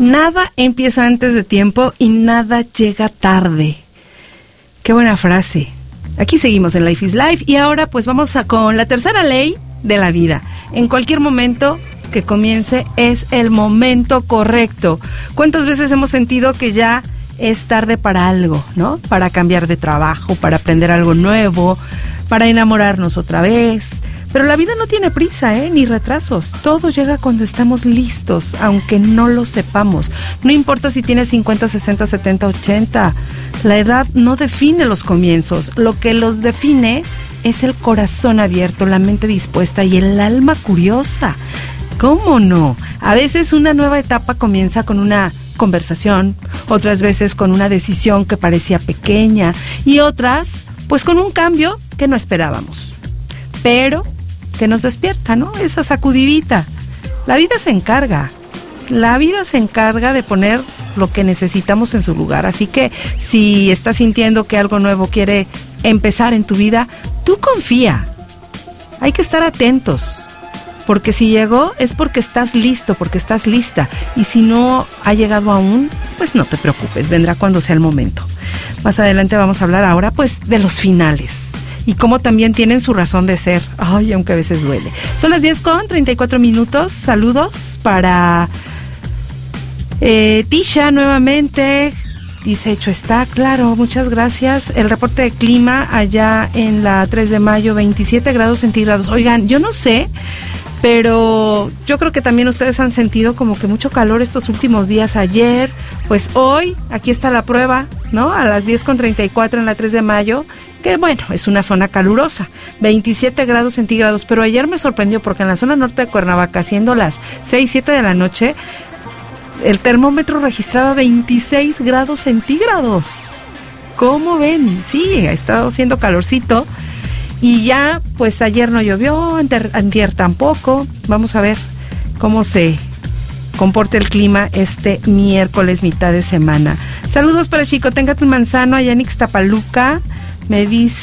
Nada empieza antes de tiempo y nada llega tarde. Qué buena frase. Aquí seguimos en Life is Life y ahora pues vamos con la tercera ley de la vida. En cualquier momento que comience es el momento correcto. ¿Cuántas veces hemos sentido que ya es tarde para algo, ¿no? Para cambiar de trabajo, para aprender algo nuevo, para enamorarnos otra vez. Pero la vida no tiene prisa, ni retrasos. Todo llega cuando estamos listos, aunque no lo sepamos. No importa si tienes 50, 60, 70, 80. La edad no define los comienzos. Lo que los define es el corazón abierto, la mente dispuesta y el alma curiosa. ¿Cómo no? A veces una nueva etapa comienza con una conversación, otras veces con una decisión que parecía pequeña y otras, pues con un cambio que no esperábamos. Pero que nos despierta, ¿no? Esa sacudidita. La vida se encarga de poner lo que necesitamos en su lugar. Así que si estás sintiendo que algo nuevo quiere empezar en tu vida, tú confía. Hay que estar atentos, porque si llegó es porque estás listo, porque estás lista. Y si no ha llegado aún, pues no te preocupes, vendrá cuando sea el momento. Más adelante vamos a hablar ahora pues de los finales y cómo también tienen su razón de ser. Ay, aunque a veces duele. Son las 10:34. Saludos para Tisha nuevamente. Dice, hecho está, claro, muchas gracias. El reporte de clima allá en la 3 de mayo, 27 grados centígrados. Oigan, yo no sé, pero yo creo que también ustedes han sentido como que mucho calor estos últimos días. Ayer, pues hoy, aquí está la prueba, ¿no? A las 10:34 en la 3 de mayo, que bueno, es una zona calurosa, 27 grados centígrados, pero ayer me sorprendió porque en la zona norte de Cuernavaca, siendo las 6, 7 de la noche, el termómetro registraba 26 grados centígrados. ¿Cómo ven? Sí, ha estado haciendo calorcito. Y ya, pues ayer no llovió, antier tampoco. Vamos a ver cómo se comporta el clima este miércoles, mitad de semana. Saludos para Chicoténcatl Manzano, allá en Ixtapaluca. Me dice